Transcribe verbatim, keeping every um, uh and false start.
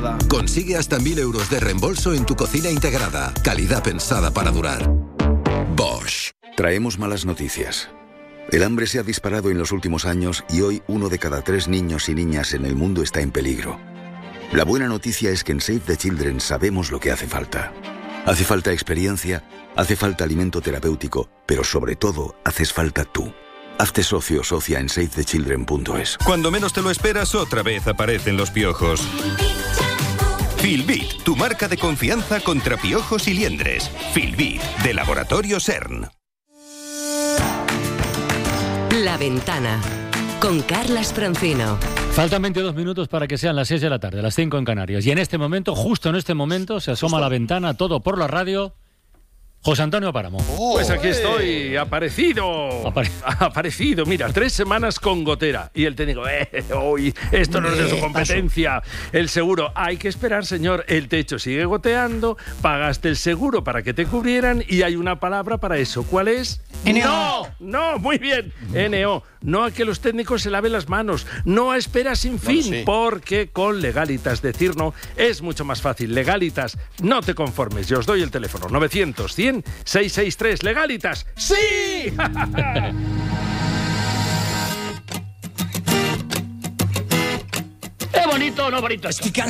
Consigue hasta mil euros de reembolso en tu cocina integrada. Calidad pensada para durar. Bosch. Traemos malas noticias. El hambre se ha disparado en los últimos años y hoy uno de cada tres niños y niñas en el mundo está en peligro. La buena noticia es que en Save the Children sabemos lo que hace falta. Hace falta experiencia, hace falta alimento terapéutico, pero sobre todo, haces falta tú. Hazte socio o socia en save the children punto es. Cuando menos te lo esperas, otra vez aparecen los piojos. Filbit, tu marca de confianza contra piojos y liendres. Filbit, de Laboratorio CERN. La Ventana, con Carlas Francino. Faltan veintidós minutos para que sean las seis de la tarde, las cinco en Canarias. Y en este momento, justo en este momento, se asoma a la ventana, todo por la radio, José Antonio Páramo. Oh, pues aquí estoy, aparecido. Apare... Aparecido, mira, tres semanas con gotera. Y el técnico, eh, hoy, esto no es de su competencia. El seguro, hay que esperar, señor. El techo sigue goteando, pagaste el seguro para que te cubrieran y hay una palabra para eso. ¿Cuál es? N O. No, no, muy bien. N O. No a que los técnicos se laven las manos. No a espera sin fin. No, sí. Porque con Legalitas decir no es mucho más fácil. Legalitas, no te conformes. Yo os doy el teléfono. novecientos, cien, seiscientos sesenta y tres. Legalitas. ¡Sí! ¿Es bonito o no bonito? Estoy cansado.